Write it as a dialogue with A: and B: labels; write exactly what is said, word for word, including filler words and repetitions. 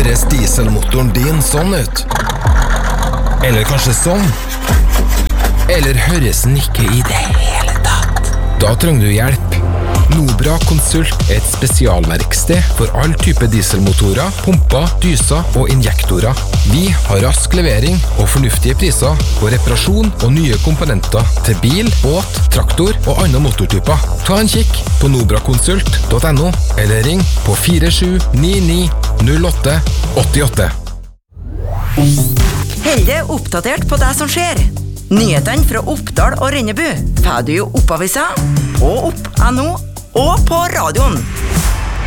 A: Høres dieselmotoren din sånn ut? Eller kanskje sånn? Eller høres den ikke i det hele tatt? Da trenger du hjelp. Nobra Consult er et spesialverksted for all type dieselmotorer, pumper, dyser og injektorer. Vi har rask levering og fornuftige priser på reparasjon og nye komponenter til bil, båt, traktor og andre motortyper. Ta en kikk på nobra consult punktum no eller ring på fire sju ni ni null åtte åtte åtte.
B: Hold deg oppdatert på det som skjer. Nyhetene fra Oppdal og Rennebu får du i Oppavisa, på opp punktum no og på radioen.